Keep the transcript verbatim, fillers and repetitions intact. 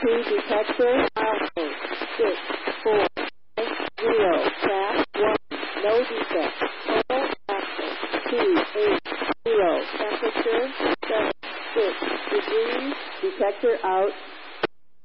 Two detector, milestone, six, four, five, zero, task, one, no defect, total, axle, two, eight, zero, temperature, seven, six degrees, detector out,